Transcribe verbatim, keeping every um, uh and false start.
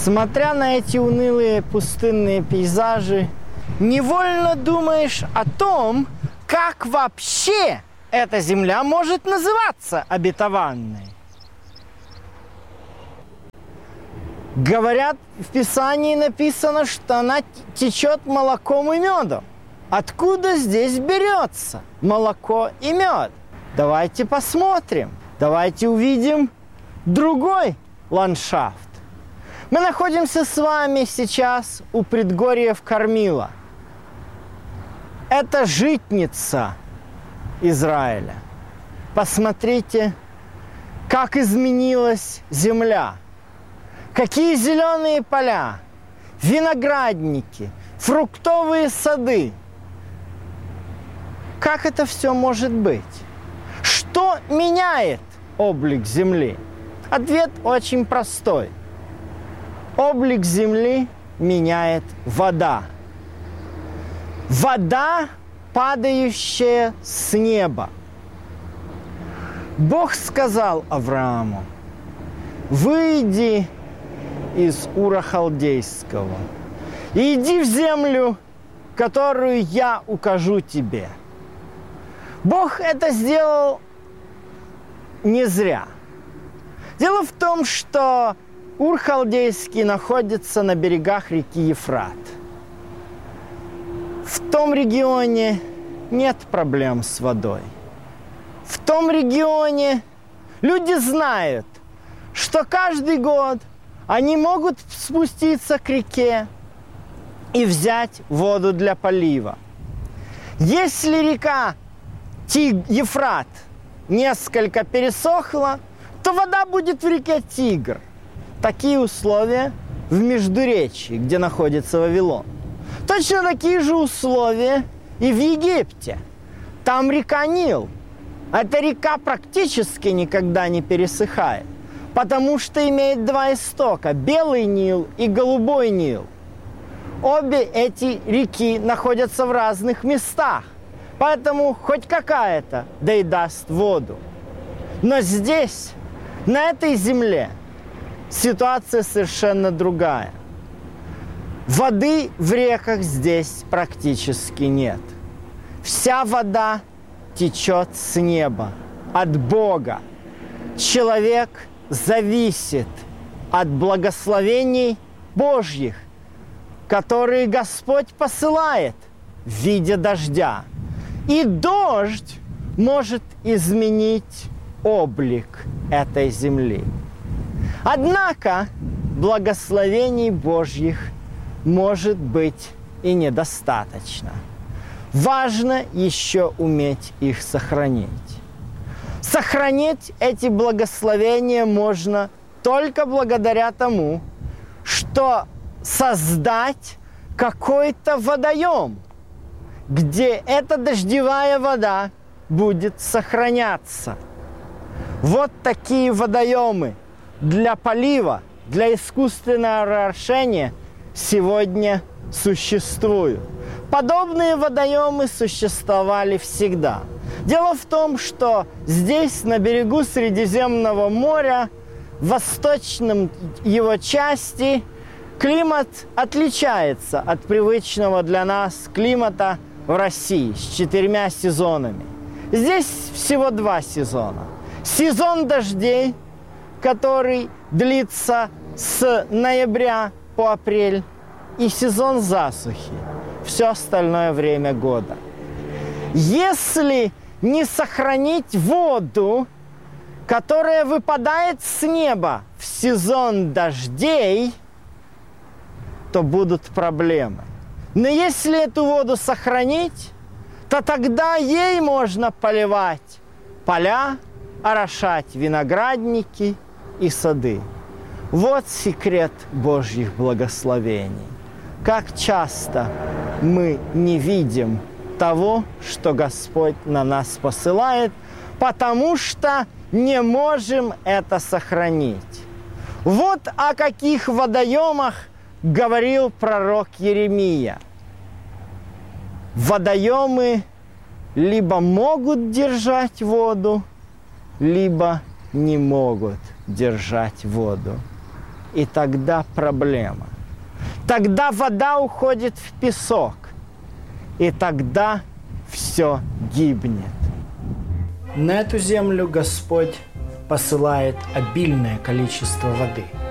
Смотря на эти унылые пустынные пейзажи, невольно думаешь о том, как вообще эта земля может называться обетованной. Говорят, в Писании написано, что она течет молоком и медом. Откуда здесь берется молоко и мед? Давайте посмотрим. Давайте увидим другой ландшафт. Мы находимся с вами сейчас у предгорьев Кормила. Это житница Израиля. Посмотрите, как изменилась земля. Какие зеленые поля, виноградники, фруктовые сады. Как это все может быть? Что меняет облик земли? Ответ очень простой. Облик земли меняет вода. Вода, падающая с неба. Бог сказал Аврааму: выйди из Ура Халдейского и иди в землю, которую я укажу тебе. Бог это сделал не зря. Дело в том, что Ур Халдейский находится на берегах реки Ефрат. В том регионе нет проблем с водой. В том регионе люди знают, что каждый год они могут спуститься к реке и взять воду для полива. Если река Тиг... Ефрат несколько пересохла, то вода будет в реке Тигр. Такие условия в Междуречии, где находится Вавилон. Точно такие же условия и в Египте. Там река Нил. Эта река практически никогда не пересыхает, потому что имеет два истока – Белый Нил и Голубой Нил. Обе эти реки находятся в разных местах, поэтому хоть какая-то да и даст воду. Но здесь, на этой земле, ситуация совершенно другая. Воды в реках здесь практически нет. Вся вода течет с неба, от Бога. Человек зависит от благословений Божьих, которые Господь посылает в виде дождя. И дождь может изменить облик этой земли. Однако благословений Божьих может быть и недостаточно. Важно еще уметь их сохранить. Сохранить эти благословения можно только благодаря тому, что создать какой-то водоем, где эта дождевая вода будет сохраняться. Вот такие водоемы для полива, для искусственного орошения сегодня существуют. Подобные водоемы существовали всегда. Дело в том, что здесь, на берегу Средиземного моря, в восточном его части, климат отличается от привычного для нас климата в России с четырьмя сезонами. Здесь всего два сезона. Сезон дождей, который длится с ноября по апрель, и сезон засухи все остальное время года. Если не сохранить воду, которая выпадает с неба в сезон дождей, то будут проблемы. Но если эту воду сохранить, то тогда ей можно поливать поля, орошать виноградники и сады. Вот секрет Божьих благословений. Как часто мы не видим того, что Господь на нас посылает, потому что не можем это сохранить. Вот о каких водоемах говорил пророк Еремия. Водоемы либо могут держать воду, либо не могут держать воду. И тогда проблема. Тогда вода уходит в песок. И тогда все гибнет. На эту землю Господь посылает обильное количество воды.